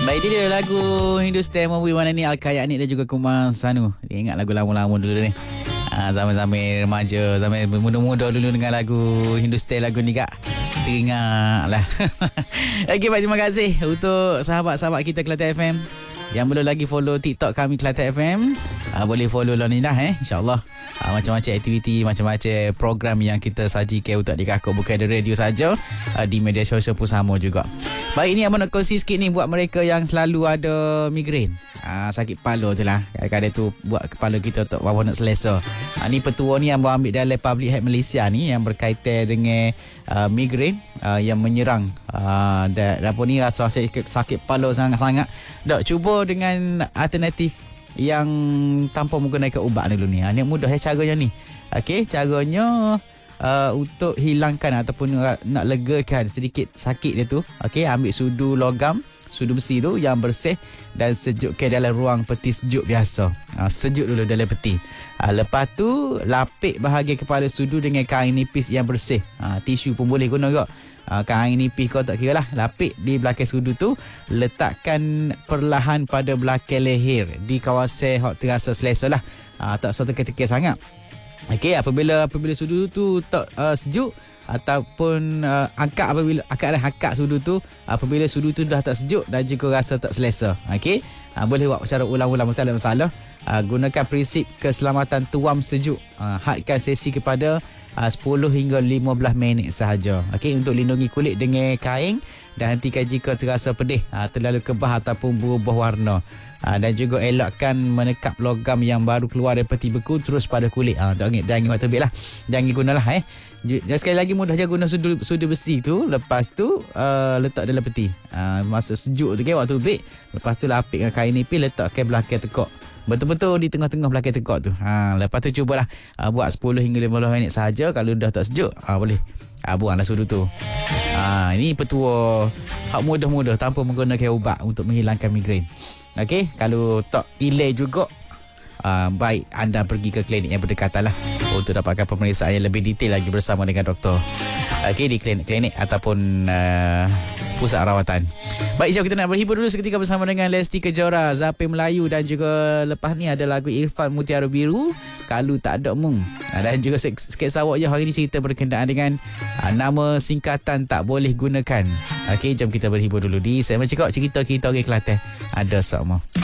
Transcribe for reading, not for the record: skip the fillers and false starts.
Baik, dia lagu Hindustan Movie mana ni Al-Kayak ni dan juga Kumar Sanu. Dia ingat lagu lama-lama dulu ni. Zaman-zaman remaja, zaman muda-muda dulu dengan lagu Hindustan lagu ni kak. Teringat lah. Okey, baik, terima kasih untuk sahabat-sahabat kita Kelantan FM yang belum lagi follow TikTok kami Kelantan FM. Boleh follow lah ni dah InsyaAllah. Macam-macam aktiviti, macam-macam program yang kita sajikan untuk dikakuk, bukan ada radio saja, di media sosial pun sama juga. Baik, ini abang nak kongsi sikit ni buat mereka yang selalu ada migrain, sakit kepala tu lah. Kadang-kadang tu buat kepala kita tak apa nak selesa. Ni petua ni abang ambil dalam Public Health Malaysia ni yang berkaitan dengan migrain yang menyerang dan apa ni rasa sakit kepala sangat-sangat. Dok, cuba dengan alternatif yang tanpa menggunakan ubat dulu ni. Ni mudah caranya ni. Okey, caranya untuk hilangkan ataupun nak legakan sedikit sakit dia tu. Okey, ambil sudu logam, sudu besi tu yang bersih dan sejukkan dalam ruang peti sejuk biasa. Sejuk dulu dalam peti. Lepas tu lapik bahagian kepala sudu dengan kain nipis yang bersih. Tisu pun boleh guna juga. Kain nipis kau tak kira lah. Lapik di belakang sudu tu, letakkan perlahan pada belakang leher di kawasan hok terasa selesa lah. Tak usah tekan-tekan sangat. Okey, apabila sudu tu tak sejuk ataupun angkat sudu tu, apabila sudu tu dah tak sejuk dan juga rasa tak selesa. Okey, boleh buat secara ulang-ulang, masalah. Gunakan prinsip keselamatan tuam sejuk. Hadkan sesi kepada 10 hingga 15 minit sahaja. Okey, untuk lindungi kulit dengan kain dan hentikan jika terasa pedih, terlalu kebas ataupun berubah warna. Dan juga elakkan menekap logam yang baru keluar dari peti beku terus pada kulit. Jangan buat terbit lah. Jangan gunalah sekali lagi mudah je guna sudu besi tu. Lepas tu letak dalam peti. Masa sejuk tu waktu bek. Lepas tu lapik dengan kain nipis, letakkan belakang tekak. Betul-betul di tengah-tengah belakang tekak tu. Lepas tu cubalah buat 10 hingga 15 minit sahaja. Kalau dah tak sejuk, boleh buanglah sudu tu. Ini petua hak mudah-mudah tanpa menggunakan ubat untuk menghilangkan migrain. Okey, kalau tak ilai juga, baik anda pergi ke klinik yang berdekatan lah untuk dapatkan pemeriksaan yang lebih detail lagi bersama dengan doktor. Okey, di klinik ataupun pusat rawatan. Baik, jom kita nak berhibur dulu seketika bersama dengan Lesti Kejora, Zapin Melayu dan juga lepas ni ada lagu Irfan Mutiara Biru, Kalau Tak Ada Mung. Dan juga sikit sawak je hari ni cerita berkenaan dengan nama singkatan tak boleh gunakan. Okey, jom kita berhibur dulu di segmen Cekak Cerita Kita Orang Kelantan. Ada semua.